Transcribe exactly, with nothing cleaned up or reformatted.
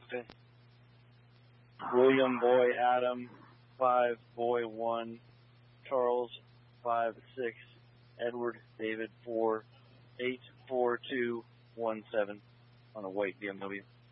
Okay. William Boy Adam five Boy one, Charles five six, Edward David four eight four two one seven on a white B M W.